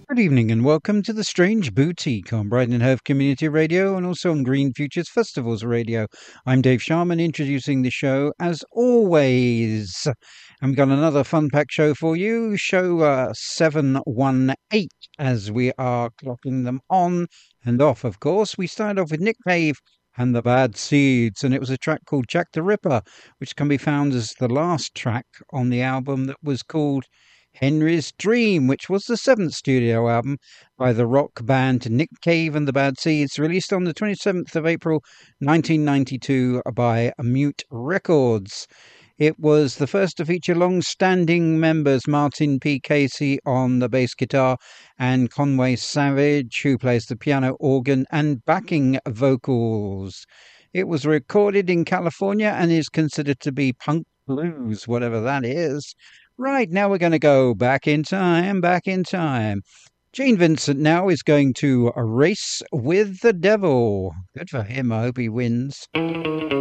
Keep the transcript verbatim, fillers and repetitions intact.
Good evening and welcome to the Strange Boutique on Brighton and Hove Community Radio and also on Green Futures Festivals Radio. I'm Dave Sharman introducing the show as always. And we've got another fun pack show for you, show uh, seven one eight as we are clocking them on and off, of course. We started off with Nick Cave and the Bad Seeds, and it was a track called Jack the Ripper, which can be found as the last track on the album that was called Henry's Dream, which was the seventh studio album by the rock band Nick Cave and the Bad Seeds, released on the twenty-seventh of April nineteen ninety-two by Mute Records. It was the first to feature long-standing members Martin P. Casey on the bass guitar and Conway Savage, who plays the piano, organ and backing vocals. It was recorded in California and is considered to be punk blues, whatever that is. Right, now we're going to go back in time, back in time. Gene Vincent now is going to race with the devil. Good for him. I hope he wins.